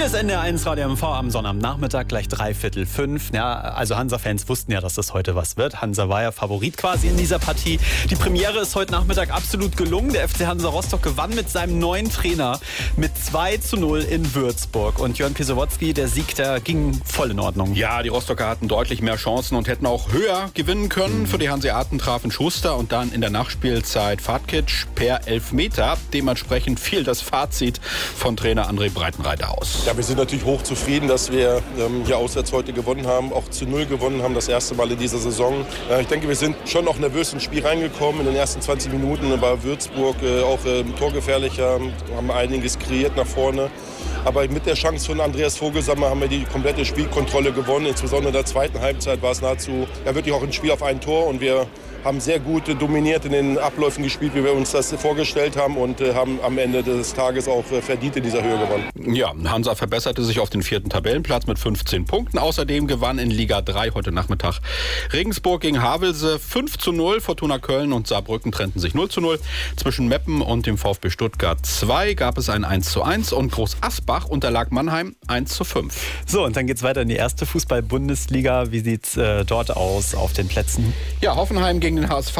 Hier ist NDR1 Radio MV am Sonnabendnachmittag, gleich 4:45. Ja, also Hansa-Fans wussten ja, dass das heute was wird. Hansa war ja Favorit quasi in dieser Partie. Die Premiere ist heute Nachmittag absolut gelungen. Der FC Hansa Rostock gewann mit seinem neuen Trainer mit 2:0 in Würzburg. Und Jörn Pisowotzki, der Sieg, der ging voll in Ordnung. Ja, die Rostocker hatten deutlich mehr Chancen und hätten auch höher gewinnen können. Für die Hanseaten trafen Schuster und dann in der Nachspielzeit Fatkic per Elfmeter. Dementsprechend fiel das Fazit von Trainer André Breitenreiter aus. Ja, wir sind natürlich hoch zufrieden, dass wir hier auswärts heute gewonnen haben, auch zu 0 gewonnen haben, das erste Mal in dieser Saison. Ich denke, wir sind schon auch nervös ins Spiel reingekommen. In den ersten 20 Minuten war Würzburg auch torgefährlicher, haben einiges kreiert nach vorne. Aber mit der Chance von Andreas Vogelsammer haben wir die komplette Spielkontrolle gewonnen. Insbesondere in der zweiten Halbzeit war es nahezu wirklich auch ein Spiel auf ein Tor. Und wir haben sehr gut dominiert in den Abläufen gespielt, wie wir uns das vorgestellt haben. Und haben am Ende des Tages auch verdient in dieser Höhe gewonnen. Ja, Hansa verbesserte sich auf den 4. Tabellenplatz mit 15 Punkten. Außerdem gewann in Liga 3 heute Nachmittag Regensburg gegen Havelse 5:0. Fortuna Köln und Saarbrücken trennten sich 0:0. Zwischen Meppen und dem VfB Stuttgart 2 gab es ein 1:1 und Groß Asbach unterlag Mannheim 1:5. So, und dann geht's weiter in die erste Fußball-Bundesliga. Wie sieht's dort aus auf den Plätzen? Ja, Hoffenheim gegen den HSV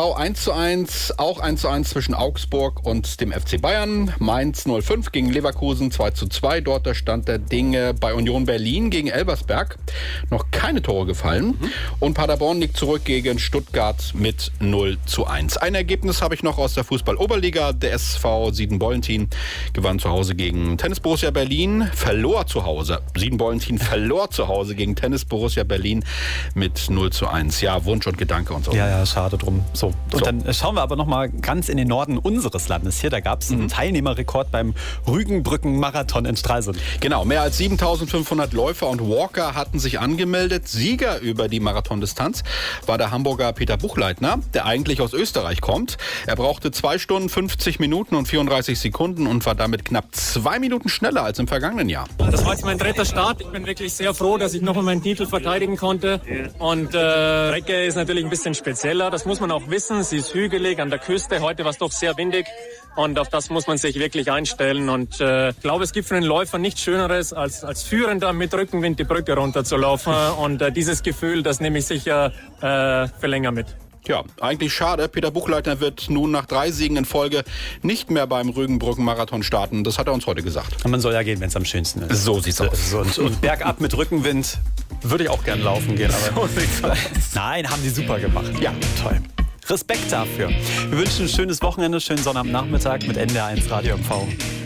1:1, auch 1:1 zwischen Augsburg und dem FC Bayern. Mainz 05 gegen Leverkusen 2:2. Dort der Stand der Dinge bei Union Berlin gegen Elversberg. Noch keine Tore gefallen. Und Paderborn liegt zurück gegen Stuttgart mit 0:1. Ein Ergebnis habe ich noch aus der Fußball-Oberliga. Der SV Sieden-Bollentin gewann zu Hause gegen Tennis Borussia Berlin, verlor zu Hause. Sieden-Bollentin verlor zu Hause gegen Tennis Borussia Berlin mit 0:1. Ja, Wunsch und Gedanke und so. Ja, schade drum. So. Und dann schauen wir aber noch mal ganz in den Norden unseres Landes hier. Da gab es einen Teilnehmerrekord beim Rügenbrücken-Marathon in Stralsund. Genau, mehr als 7.500 Läufer und Walker hatten sich angemeldet. Sieger über die Marathondistanz war der Hamburger Peter Buchleitner, der eigentlich aus Österreich kommt. Er brauchte 2 Stunden, 50 Minuten und 34 Sekunden und war damit knapp 2 Minuten schneller als im vergangenen Jahr. Das war jetzt mein 3. Start. Ich bin wirklich sehr froh, dass ich nochmal meinen Titel verteidigen konnte. Und Strecke ist natürlich ein bisschen spezieller. Das muss man auch wissen. Sie ist hügelig an der Küste. Heute war es doch sehr windig. Und auf das muss man sich wirklich einstellen. Und ich glaube, es gibt für den Läufer nichts Schöneres, als Führender mit Rückenwind die Brücke runterzulaufen. Und dieses Gefühl, das nehme ich sicher für länger mit. Ja, eigentlich schade. Peter Buchleitner wird nun nach 3 Siegen in Folge nicht mehr beim Rügenbrücken-Marathon starten. Das hat er uns heute gesagt. Man soll ja gehen, wenn es am schönsten ist. So sieht's aus. Und bergab mit Rückenwind würde ich auch gern laufen gehen. Aber so sieht's aus. Nein, haben die super gemacht. Ja, toll. Respekt dafür. Wir wünschen ein schönes Wochenende, schönen Sonnabendnachmittag mit NDR1 Radio MV.